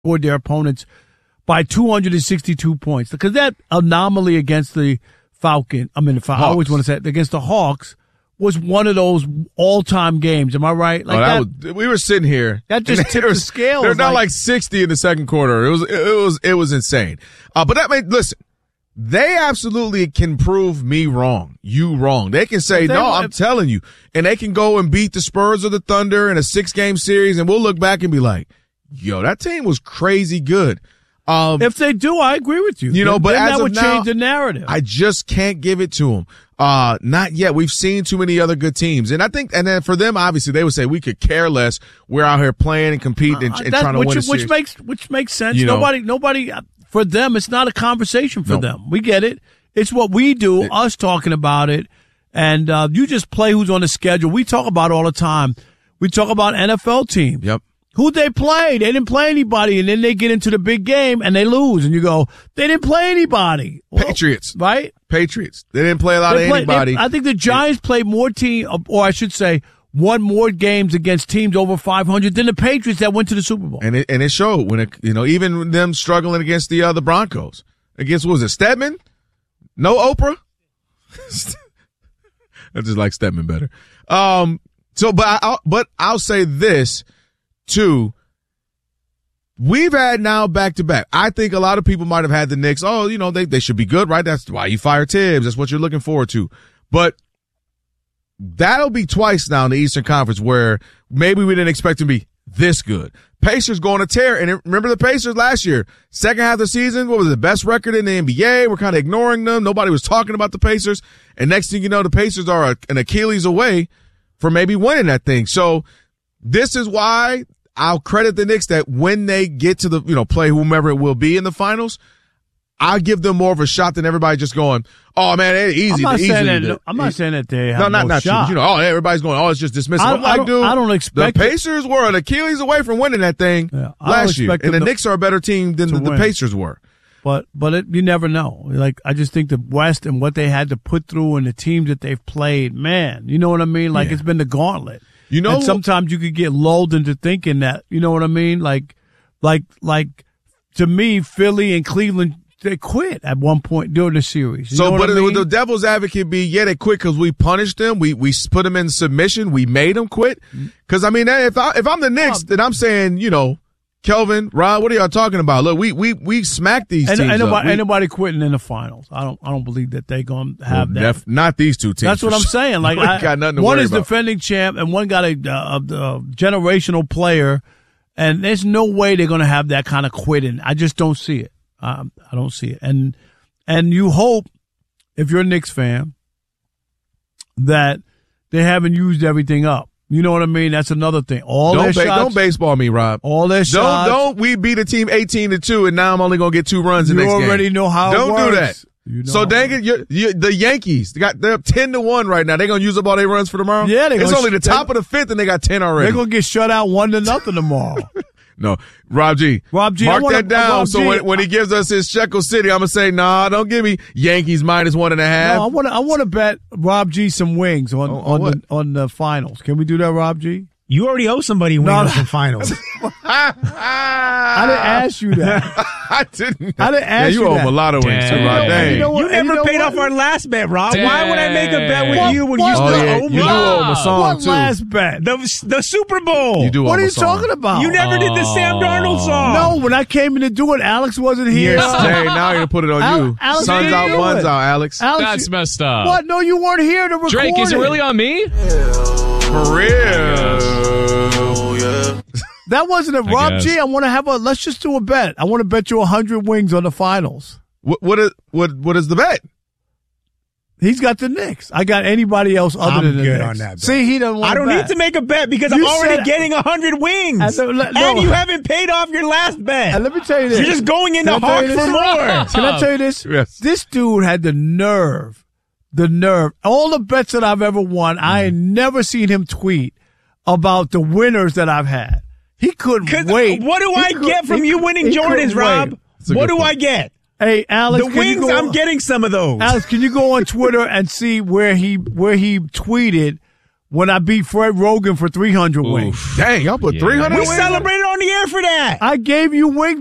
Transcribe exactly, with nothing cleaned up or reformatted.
scored their opponents by two hundred sixty-two points. Because that anomaly against the Falcon, I mean, the, I always want to say it, against the Hawks was one of those all-time games. Am I right? Like oh, that that, was, we were sitting here. That just tipped the scale. They're not like, like sixty in the second quarter. It was it was it was insane. Uh, but that made listen. They absolutely can prove me wrong, you wrong. They can say, they, no, I'm if, telling you. And they can go and beat the Spurs or the Thunder in a six-game series, and we'll look back and be like, yo, that team was crazy good. Um, if they do, I agree with you. You know, but then as that of would now, change the narrative. I just can't give it to them. Uh, not yet. We've seen too many other good teams. And I think, and then for them, obviously, they would say we could care less. We're out here playing and competing and, uh, and trying to which, win a series. Which makes, which makes sense. You nobody, know, nobody, for them, it's not a conversation for no. them. We get it. It's what we do, it, us talking about it. And, uh, you just play who's on the schedule. We talk about it all the time. We talk about N F L teams. Yep. Who'd they play? They didn't play anybody. And then they get into the big game and they lose. And you go, they didn't play anybody. Well, Patriots. Right? Patriots. They didn't play a lot they of play, anybody. They, I think the Giants played more team, or I should say, won more games against teams over five hundred than the Patriots that went to the Super Bowl. And it, and it showed when it, you know, even them struggling against the other uh, Broncos. Against, what was it, Stedman? No Oprah? I just like Stedman better. Um, so, but I, but I'll say this too. We've had now back to back. I think a lot of people might have had the Knicks. Oh, you know, they, they should be good, right? That's why you fire Tibbs. That's what you're looking forward to. But that'll be twice now in the Eastern Conference where maybe we didn't expect to be this good. Pacers going to tear. And remember the Pacers last year, second half of the season, what was it, the best record in the N B A? We're kind of ignoring them. Nobody was talking about the Pacers. And next thing you know, the Pacers are an Achilles away for maybe winning that thing. So this is why I'll credit the Knicks that when they get to the, you know, play whomever it will be in the finals, I'll give them more of a shot than everybody just going, oh man, it's easy. I'm not, easy saying, to, that, I'm not saying that they have no, not, no not shot. You know, oh, everybody's going, oh, it's just dismissive. I, I, I, don't, do. I don't expect the Pacers it. were an Achilles away from winning that thing yeah, last year, and the to, Knicks are a better team than the, the Pacers were. But but it, you never know. Like I just think the West and what they had to put through and the teams that they've played, man, you know what I mean? Like yeah. It's been the gauntlet. You know, and sometimes you could get lulled into thinking that, you know what I mean? Like, like, like to me, Philly and Cleveland, they quit at one point during the series. You so, but I mean? the devil's advocate be, yeah, they quit because we punished them. We we put them in submission. We made them quit. Because I mean, if I if I'm the Knicks, then I'm saying, you know, Kelvin, Rod, what are y'all talking about? Look, we we we smacked these ain't, teams. Ain't nobody, up. We, ain't nobody quitting in the finals. I don't I don't believe that they're gonna have well, that. Def, not these two teams. That's what I'm saying. Like I, got nothing to one worry is about. defending champ and one got a, a, a generational player, and there's no way they're gonna have that kind of quitting. I just don't see it. Um, I don't see it. And and you hope, if you're a Knicks fan, that they haven't used everything up. You know what I mean? That's another thing. All don't their ba- shots. Don't baseball me, Rob. All their don't, shots. Don't we beat a team eighteen to two, and now I'm only going to get two runs the you next game. You already know how don't it works. do that. You know so dang it, you, you, the Yankees, they got, they're up ten to one right now. They're going to use up all their runs for tomorrow? Yeah. They're it's gonna, only the top they, of the fifth, and they got ten already. They're going to get shut out one to nothing tomorrow. No, Rob G. Rob G. Mark wanna, that down. Rob so G, when, when he gives us his Shekel City, I'm gonna say, nah, don't give me Yankees minus one and a half. No, I want to. I want to bet Rob G some wings on oh, on, on the on the finals. Can we do that, Rob G? You already owe somebody wings no, in finals. I didn't ask you that. I didn't. I didn't ask yeah, you. You owe that. him a lot of wings, too, Rob. Dang. You, know what, you never you know paid what? off our last bet, Rob. Dang. Why would I make a bet with what, you when what, you still oh, yeah, owe me? You do owe him a song, what too. last bet? The, the Super Bowl. You do what owe are him you a song. talking about? You never oh. did the Sam Darnold song. No, when I came in to do it, Alex wasn't here. Yes, hey, now you're going to put it on Al- you. Alex, Sun's out, one's out, Alex. Alex. That's messed up. What? No, you weren't here to record Drake, is it really on me? For real. Yeah. That wasn't a Rob G. I want to have a. Let's just do a bet. I want to bet you a hundred wings on the finals. What what is what what is the bet? He's got the Knicks. I got anybody else other I'm than the good Knicks. on that bet. See, he doesn't want I don't bet. need to make a bet because You I'm already said- getting a hundred wings, I don't- no. and you haven't paid off your last bet. And let me tell you this. You're just going into Can I tell Hawk you for this? more. Can I tell you this? Yes. This dude had the nerve, the nerve. All the bets that I've ever won, I ain't never seen him tweet about the winners that I've had. He couldn't wait. What do He I could- get from he you could- winning he Jordans, couldn't Rob? wait. What do point. I get? Hey, Alex, The can you wings, go- I'm getting some of those. Alex, can you go on Twitter and see where he where he tweeted when I beat Fred Rogan for three hundred wings. Dang, y'all put Yeah. three hundred We wings? celebrated on the air for that. I gave you wings